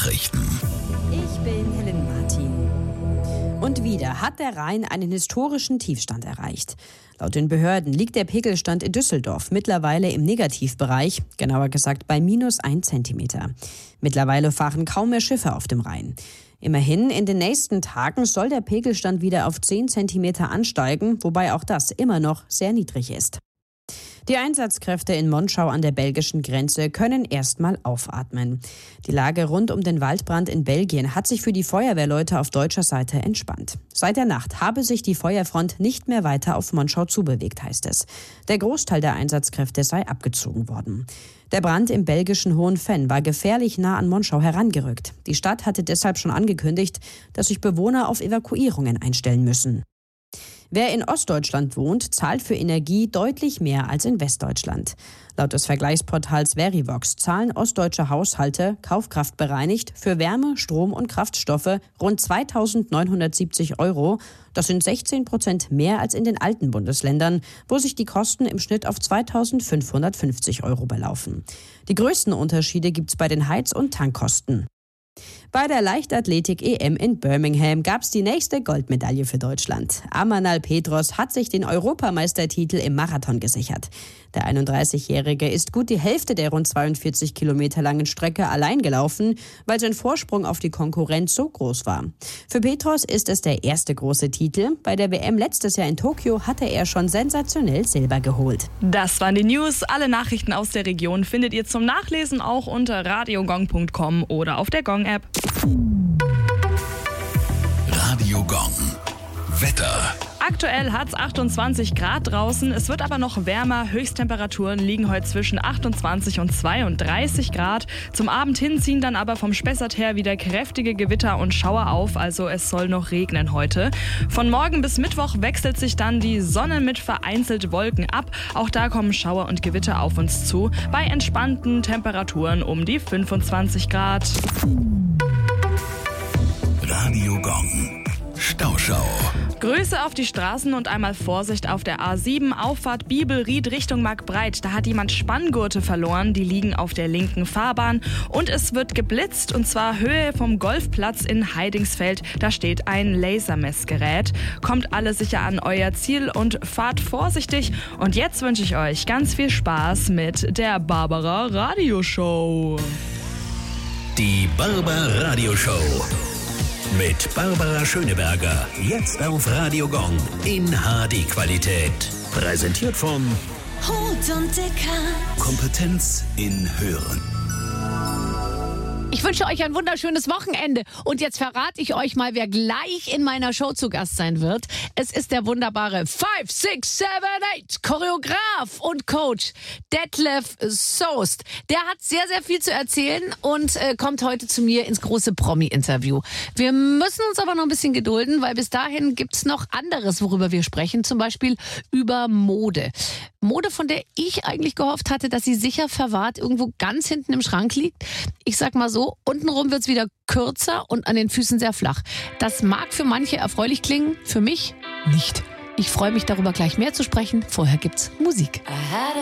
Nachrichten. Ich bin Helen Martin. Und wieder hat der Rhein einen historischen Tiefstand erreicht. Laut den Behörden liegt der Pegelstand in Düsseldorf mittlerweile im Negativbereich, genauer gesagt bei -1 Zentimeter. Mittlerweile fahren kaum mehr Schiffe auf dem Rhein. Immerhin, in den nächsten Tagen soll der Pegelstand wieder auf 10 Zentimeter ansteigen, wobei auch das immer noch sehr niedrig ist. Die Einsatzkräfte in Monschau an der belgischen Grenze können erstmal aufatmen. Die Lage rund um den Waldbrand in Belgien hat sich für die Feuerwehrleute auf deutscher Seite entspannt. Seit der Nacht habe sich die Feuerfront nicht mehr weiter auf Monschau zubewegt, heißt es. Der Großteil der Einsatzkräfte sei abgezogen worden. Der Brand im belgischen Hohenfenn war gefährlich nah an Monschau herangerückt. Die Stadt hatte deshalb schon angekündigt, dass sich Bewohner auf Evakuierungen einstellen müssen. Wer in Ostdeutschland wohnt, zahlt für Energie deutlich mehr als in Westdeutschland. Laut des Vergleichsportals Verivox zahlen ostdeutsche Haushalte, kaufkraftbereinigt, für Wärme, Strom und Kraftstoffe rund 2.970 €. Das sind 16% mehr als in den alten Bundesländern, wo sich die Kosten im Schnitt auf 2.550 € belaufen. Die größten Unterschiede gibt's bei den Heiz- und Tankkosten. Bei der Leichtathletik-EM in Birmingham gab es die nächste Goldmedaille für Deutschland. Amanal Petros hat sich den Europameistertitel im Marathon gesichert. Der 31-Jährige ist gut die Hälfte der rund 42 Kilometer langen Strecke allein gelaufen, weil sein Vorsprung auf die Konkurrenz so groß war. Für Petros ist es der erste große Titel. Bei der WM letztes Jahr in Tokio hatte er schon sensationell Silber geholt. Das waren die News. Alle Nachrichten aus der Region findet ihr zum Nachlesen auch unter radiogong.com oder auf der Gong-App. Radio Gong. Wetter. Aktuell hat es 28 Grad draußen, es wird aber noch wärmer. Höchsttemperaturen liegen heute zwischen 28 und 32 Grad. Zum Abend hin ziehen dann aber vom Spessart her wieder kräftige Gewitter und Schauer auf, also es soll noch regnen heute. Von morgen bis Mittwoch wechselt sich dann die Sonne mit vereinzelt Wolken ab. Auch da kommen Schauer und Gewitter auf uns zu, bei entspannten Temperaturen um die 25 Grad. Radio Gong. Stauschau. Grüße auf die Straßen und einmal Vorsicht auf der A7, Auffahrt Bibelried Richtung Markbreit. Da hat jemand Spanngurte verloren, die liegen auf der linken Fahrbahn. Und es wird geblitzt, und zwar Höhe vom Golfplatz in Heidingsfeld. Da steht ein Lasermessgerät. Kommt alle sicher an euer Ziel und fahrt vorsichtig. Und jetzt wünsche ich euch ganz viel Spaß mit der Barbara Radioshow. Die Barbara Radioshow. Mit Barbara Schöneberger. Jetzt auf Radio Gong in HD-Qualität. Präsentiert von Hut und Dicker. Kompetenz in Hören. Ich wünsche euch ein wunderschönes Wochenende. Und jetzt verrate ich euch mal, wer gleich in meiner Show zu Gast sein wird. Es ist der wunderbare 5-6-7-8 Choreograf und Coach Detlef Soest. Der hat sehr, sehr viel zu erzählen und kommt heute zu mir ins große Promi-Interview. Wir müssen uns aber noch ein bisschen gedulden, weil bis dahin gibt's noch anderes, worüber wir sprechen. Zum Beispiel über Mode. Mode, von der ich eigentlich gehofft hatte, dass sie sicher verwahrt irgendwo ganz hinten im Schrank liegt. Ich sag mal so, untenrum wird's wieder kürzer und an den Füßen sehr flach. Das mag für manche erfreulich klingen, für mich nicht. Ich freue mich darüber, gleich mehr zu sprechen. Vorher gibt's Musik.